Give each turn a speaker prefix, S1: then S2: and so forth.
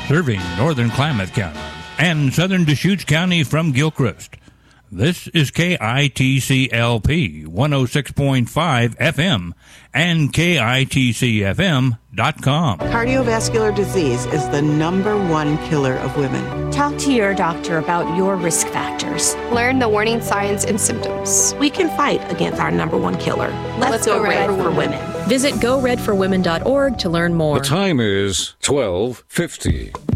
S1: serving northern Klamath County and southern Deschutes County from Gilchrist. This is KITCLP 106.5 FM and KITCFM.com.
S2: Cardiovascular disease is the #1 killer of women.
S3: Talk to your doctor about your risk factors.
S4: Learn the warning signs and symptoms.
S5: We can fight against our #1 killer. Let's go red for women.
S6: Visit GoRedForWomen.org to learn more.
S7: The time is 12:50.